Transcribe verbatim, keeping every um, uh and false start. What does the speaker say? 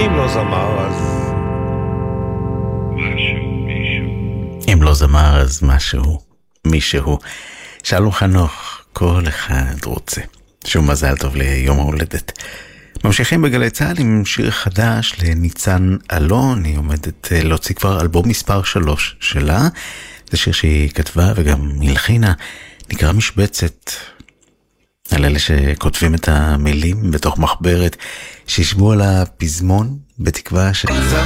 אם לא זמר אז אם לא זמר אז משהו, מישהו. שלום חנוך, כל אחד רוצה. שום מזל טוב ליום ההולדת. ממשיכים בגלי צהל עם שיר חדש לניצן אלון. היא עומדת להוציא כבר אלבום מספר שלוש שלה. זה שיר שהיא כתבה וגם הלחינה, נקרא משבצת. על אלה שכותבים את המילים בתוך מחברת, שישבו על הפזמון בתקווה ש...